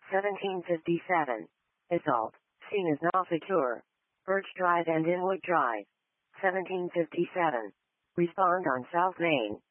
1757. Assault, seen as Noffitur. Birch Drive and Inwood Drive. 1757. Respond on South Main.